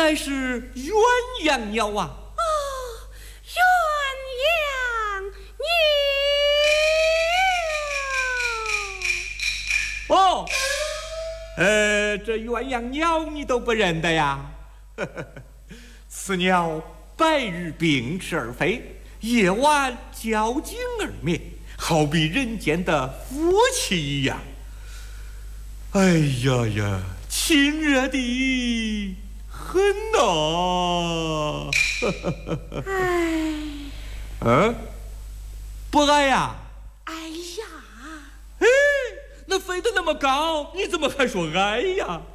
来是鸳鸯鸟啊！ 哦，鸳鸯鸟。 哦，这鸳鸯鸟你都不认得呀？此鸟白日并翅而飞，夜晚交颈而眠，好比人间的夫妻一样。哎呀呀，亲热的很呐！ 哎， 不爱呀？ 哎呀， 哎，那飞得那么高，你怎么还说爱呀？